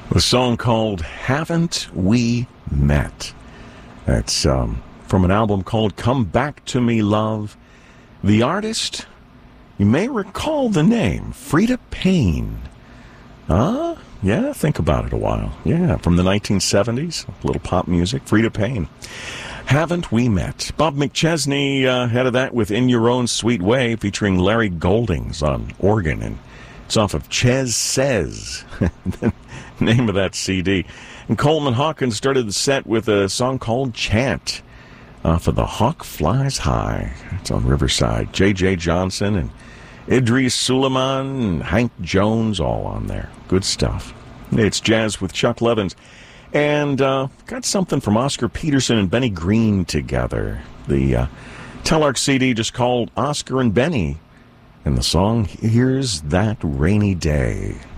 A song called Haven't We Met? That's from an album called Come Back to Me, Love. The artist, you may recall the name, Freda Payne. Yeah, think about it a while. Yeah, from the 1970s, a little pop music, Freda Payne. Haven't We Met? Bob McChesney had of that with In Your Own Sweet Way, featuring Larry Goldings on organ, and it's off of Ches Says, the name of that CD. And Coleman Hawkins started the set with a song called Chant, off of The Hawk Flies High. It's on Riverside. J.J. Johnson and Idris Suleiman and Hank Jones, all on there. Good stuff. It's Jazz with Chuck Levins. And got something from Oscar Peterson and Benny Green together. The Telarc CD just called Oscar and Benny. And the song, Here's That Rainy Day.